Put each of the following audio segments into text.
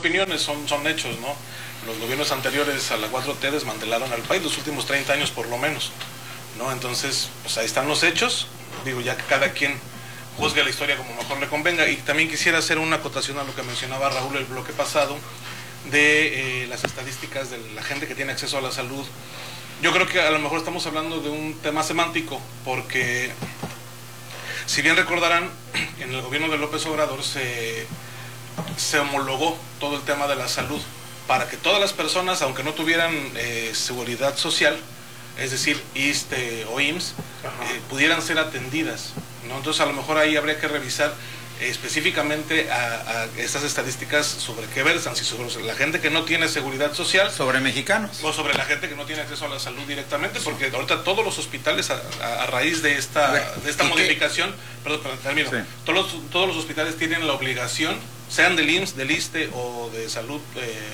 opiniones, son hechos, ¿no? Los gobiernos anteriores a la 4T desmantelaron al país, los últimos 30 años por lo menos, ¿no? Entonces, pues ahí están los hechos, digo, ya que cada quien juzgue la historia como mejor le convenga. Y también quisiera hacer una acotación a lo que mencionaba Raúl el bloque pasado, de las estadísticas de la gente que tiene acceso a la salud. Yo creo que a lo mejor estamos hablando de un tema semántico, porque si bien recordarán, en el gobierno de López Obrador se homologó todo el tema de la salud para que todas las personas, aunque no tuvieran seguridad social, es decir, ISSSTE o IMSS, pudieran ser atendidas, ¿no? Entonces a lo mejor ahí habría que revisar específicamente a estas estadísticas sobre qué versan, si sobre la gente que no tiene seguridad social, sobre mexicanos, o sobre la gente que no tiene acceso a la salud directamente, porque ahorita todos los hospitales a raíz de esta modificación, perdón, termino, sí. todos los hospitales tienen la obligación, sean del IMSS, del ISSSTE o de salud,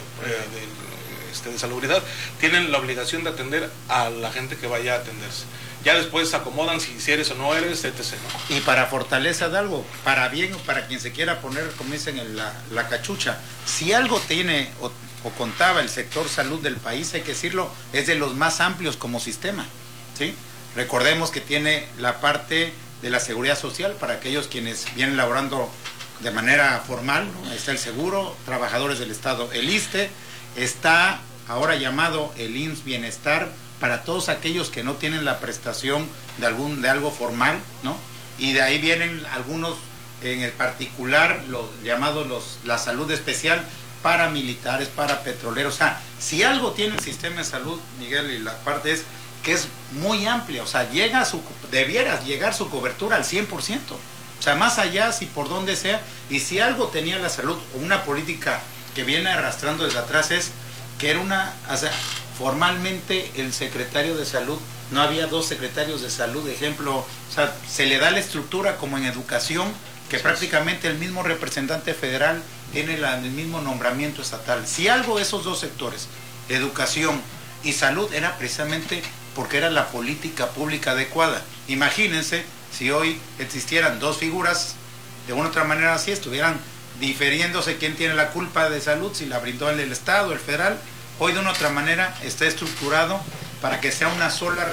de salubridad, tienen la obligación de atender a la gente que vaya a atenderse. Ya después se acomodan si eres o no eres, etc., ¿no? Y para fortaleza de algo, para bien o para quien se quiera poner, como dicen, la cachucha, si algo tiene o contaba el sector salud del país, hay que decirlo, es de los más amplios como sistema, ¿sí? Recordemos que tiene la parte de la seguridad social para aquellos quienes vienen laborando de manera formal, ¿no? Está el seguro, trabajadores del Estado, el ISSSTE, está ahora llamado el IMSS Bienestar, para todos aquellos que no tienen la prestación de algo formal, ¿no? Y de ahí vienen algunos, en el particular, los llamados la salud especial, para militares, para petroleros. O sea, si algo tiene el sistema de salud, Miguel, y la parte es que es muy amplia, o sea, debiera llegar su cobertura al 100%. O sea, más allá, si por donde sea, y si algo tenía la salud, o una política que viene arrastrando desde atrás, es que era formalmente el secretario de salud, no había dos secretarios de salud, de ejemplo, o sea, se le da la estructura como en educación, que prácticamente el mismo representante federal tiene el mismo nombramiento estatal. Si algo esos dos sectores, educación y salud, era precisamente porque era la política pública adecuada. Imagínense si hoy existieran dos figuras, de una u otra manera así, estuvieran diferiéndose quién tiene la culpa de salud, si la brindó el Estado, el federal. Hoy de una otra manera está estructurado para que sea una sola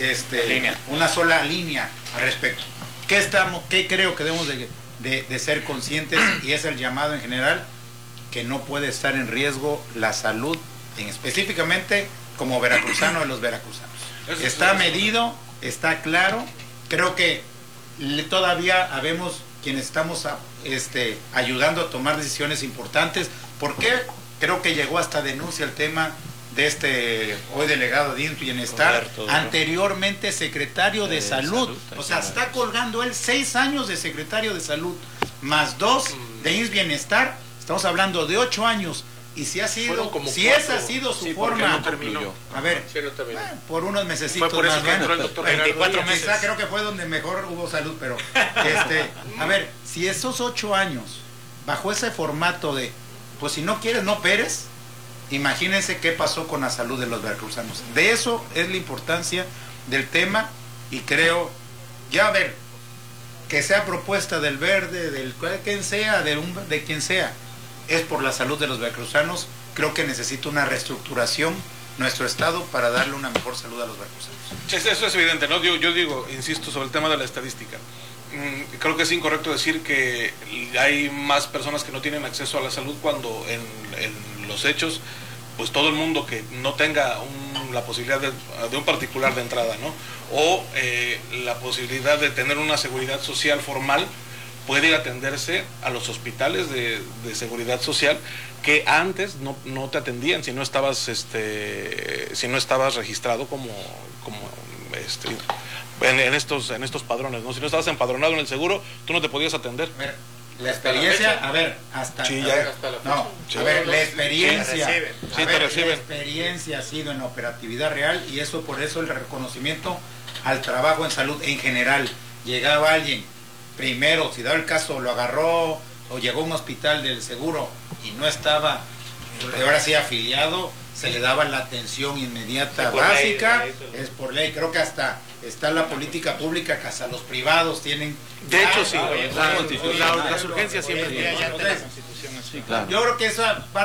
línea al respecto. ¿Qué creo que debemos de ser conscientes? Y es el llamado en general, que no puede estar en riesgo la salud, específicamente como veracruzano de los veracruzanos. Está medido, está claro. Creo que todavía habemos quienes estamos ayudando a tomar decisiones importantes. ¿Por qué? Creo que llegó hasta denuncia el tema de hoy delegado de IMSS Bienestar, anteriormente secretario de Salud. O sea, está colgando él 6 años de secretario de Salud, más 2 de IMSS Bienestar. Estamos hablando de 8 años. Y si esa ha sido su forma, no terminó. A ver, por unos mesecitos fue por eso más, que entró el doctor 24 meses. Creo que fue donde mejor hubo salud, pero a ver, si esos 8 años, bajo ese formato de, pues si no quieres, no operes, imagínense qué pasó con la salud de los veracruzanos. De eso es la importancia del tema, y creo, ya a ver, que sea propuesta del Verde, del quien sea, de quien sea, es por la salud de los veracruzanos. Creo que necesita una reestructuración nuestro Estado para darle una mejor salud a los veracruzanos. Eso es evidente, ¿no? Yo digo, insisto, sobre el tema de la estadística. Creo que es incorrecto decir que hay más personas que no tienen acceso a la salud, cuando en los hechos, pues todo el mundo que no tenga la posibilidad de un particular de entrada, ¿no? O la posibilidad de tener una seguridad social formal, puede ir a atenderse a los hospitales de seguridad social, que antes no te atendían si no estabas registrado como en estos padrones, ¿no? Si no estabas empadronado en el seguro, tú no te podías atender. La experiencia, la experiencia ha sido en la operatividad real, y por eso el reconocimiento al trabajo en salud en general. Llegaba alguien, primero, si daba el caso, lo agarró o llegó a un hospital del seguro y no estaba, ahora sí, afiliado, se le daba la atención inmediata básica, es por ley. Creo que hasta está la política pública, que hasta los privados tienen. De hecho, sí, las urgencias siempre tienen. Yo creo que esa parte